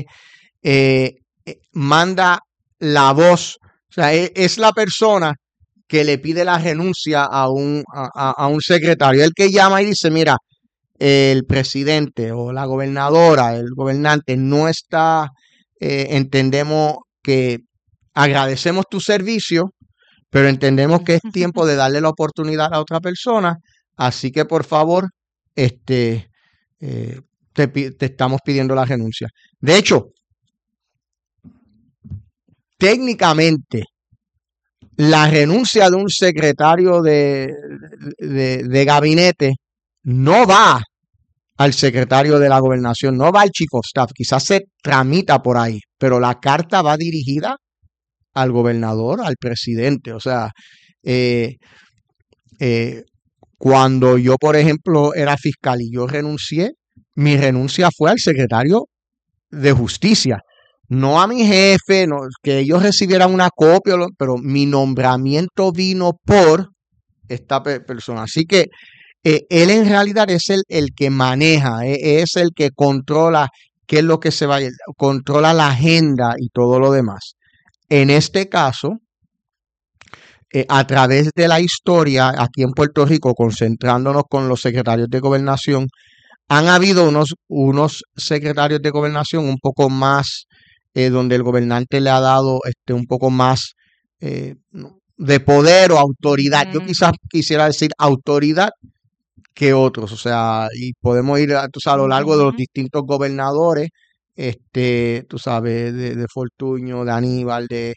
manda la voz, o sea, es la persona que le pide la renuncia a un secretario, el que llama y dice, mira, el presidente o la gobernadora, el gobernante no está, entendemos que agradecemos tu servicio, pero entendemos que es tiempo de darle la oportunidad a otra persona, así que por favor, te estamos pidiendo la renuncia. De hecho, técnicamente, la renuncia de un secretario de gabinete no va al secretario de la gobernación, no va al chief of staff, quizás se tramita por ahí, pero la carta va dirigida al gobernador, al presidente. O sea, Cuando yo, por ejemplo, era fiscal y yo renuncié, mi renuncia fue al secretario de Justicia, no a mi jefe, no, que ellos recibieran una copia, pero mi nombramiento vino por esta persona. Así que él en realidad es el que maneja, es el que controla qué es lo que se va, controla la agenda y todo lo demás. En este caso, a través de la historia aquí en Puerto Rico, concentrándonos con los secretarios de gobernación, han habido unos secretarios de gobernación un poco más, donde el gobernante le ha dado un poco más de poder o autoridad. Yo quizás quisiera decir autoridad que otros, o sea, y podemos ir tú sabes, a lo largo de los distintos gobernadores, tú sabes, de Fortuño, de Aníbal, de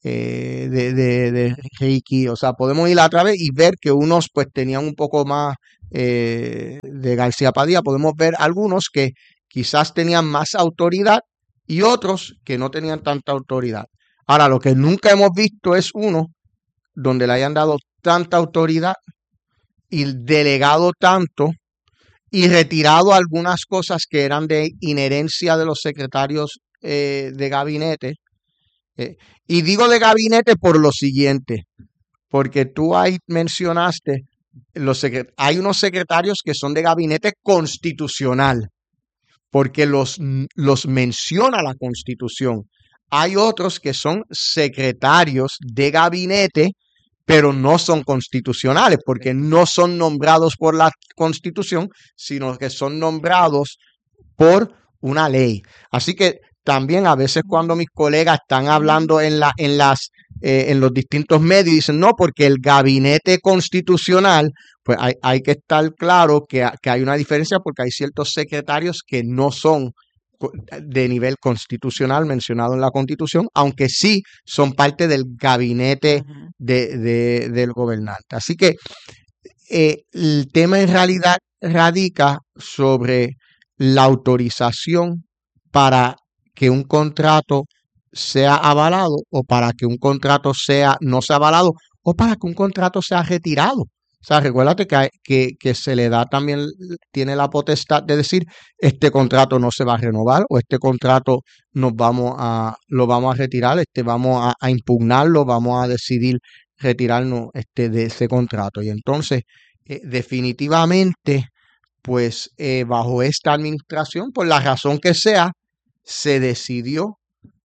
Ricky, o sea, podemos ir a través y ver que unos pues tenían un poco más de García Padilla, podemos ver algunos que quizás tenían más autoridad y otros que no tenían tanta autoridad. Ahora, lo que nunca hemos visto es uno donde le hayan dado tanta autoridad y delegado tanto y retirado algunas cosas que eran de inherencia de los secretarios de gabinete. Y digo de gabinete por lo siguiente, porque tú ahí mencionaste, hay unos secretarios que son de gabinete constitucional, porque los menciona la Constitución. Hay otros que son secretarios de gabinete, pero no son constitucionales, porque no son nombrados por la Constitución, sino que son nombrados por una ley. Así que también a veces cuando mis colegas están hablando en los distintos medios, dicen, no, porque el gabinete constitucional, pues hay que estar claro que hay una diferencia, porque hay ciertos secretarios que no son de nivel constitucional mencionado en la Constitución, aunque sí son parte del gabinete del gobernante. Así que el tema en realidad radica sobre la autorización para que un contrato sea avalado o para que un contrato no sea avalado o para que un contrato sea retirado. O sea, recuérdate que se le da también, tiene la potestad de decir, este contrato no se va a renovar o este contrato lo vamos a retirar, vamos a impugnarlo, vamos a decidir retirarnos de ese contrato. Y entonces, definitivamente, pues bajo esta administración, por la razón que sea, se decidió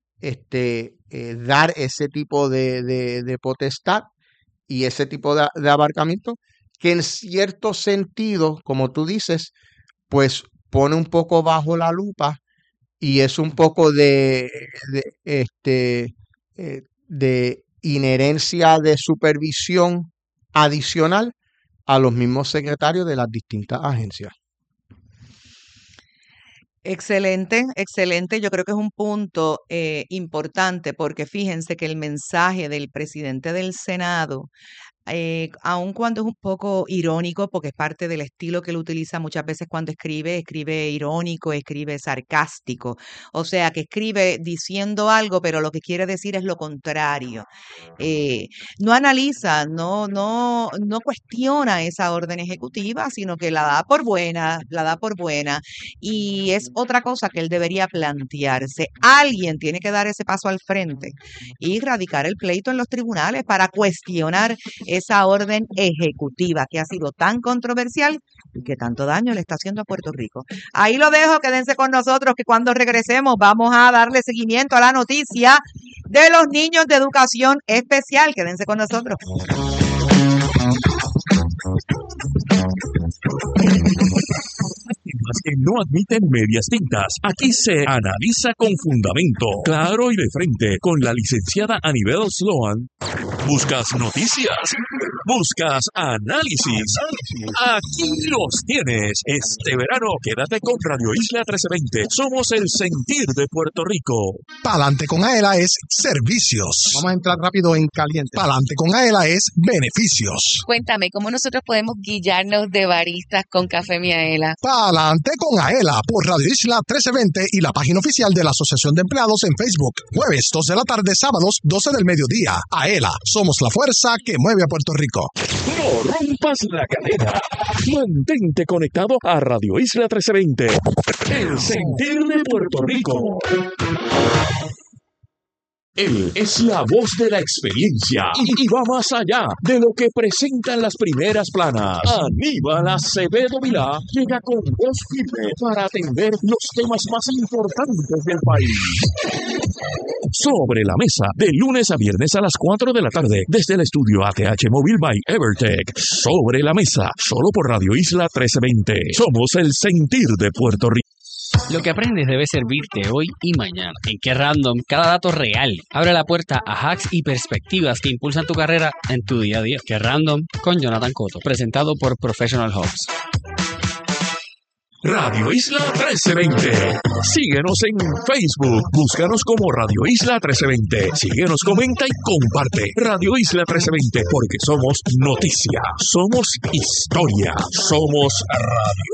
dar ese tipo de potestad y ese tipo de abarcamiento, que en cierto sentido, como tú dices, pues pone un poco bajo la lupa y es un poco de inherencia de supervisión adicional a los mismos secretarios de las distintas agencias. Excelente, excelente. Yo creo que es un punto importante porque fíjense que el mensaje del presidente del Senado, aun cuando es un poco irónico, porque es parte del estilo que él utiliza muchas veces cuando escribe irónico, escribe sarcástico, o sea, que escribe diciendo algo, pero lo que quiere decir es lo contrario. No analiza, no cuestiona esa orden ejecutiva, sino que la da por buena, y es otra cosa que él debería plantearse. Alguien tiene que dar ese paso al frente y radicar el pleito en los tribunales para cuestionar esa orden ejecutiva que ha sido tan controversial y que tanto daño le está haciendo a Puerto Rico. Ahí lo dejo, quédense con nosotros que cuando regresemos vamos a darle seguimiento a la noticia de los niños de educación especial. Quédense con nosotros. Temas que no admiten medias tintas. Aquí se analiza con fundamento, claro y de frente, con la licenciada Anibel Sloan. ¿Buscas noticias? buscas análisis. Aquí los tienes. Este verano quédate con Radio Isla 1320. Somos el sentir de Puerto Rico. Pa'lante con Aela es servicios. Vamos a entrar rápido en caliente. Pa'lante con Aela es beneficios. Cuéntame, ¿cómo nosotros podemos guillarnos de baristas con Café Miaela? Pa'lante con Aela por Radio Isla 1320 y la página oficial de la Asociación de Empleados en Facebook. Jueves 2 de la tarde, sábados 12 del mediodía. Aela, somos la fuerza que mueve a Puerto Rico. No rompas la cadena. Mantente conectado a Radio Isla 1320. El sentir de Puerto Rico. Él es la voz de la experiencia y va más allá de lo que presentan las primeras planas. Aníbal Acevedo Vilá llega con voz firme para atender los temas más importantes del país. Sobre la mesa, de lunes a viernes a las 4 de la tarde, desde el estudio ATH Móvil by Evertech. Sobre la mesa, solo por Radio Isla 1320. Somos el sentir de Puerto Rico. Lo que aprendes debe servirte hoy y mañana. En Qué Random, cada dato real abre la puerta a hacks y perspectivas que impulsan tu carrera en tu día a día. Qué Random con Jonathan Cotto, presentado por Professional Hubs. Radio Isla 1320. Síguenos en Facebook. Búscanos como Radio Isla 1320. Síguenos, comenta y comparte. Radio Isla 1320, porque somos noticia, somos historia, somos radio.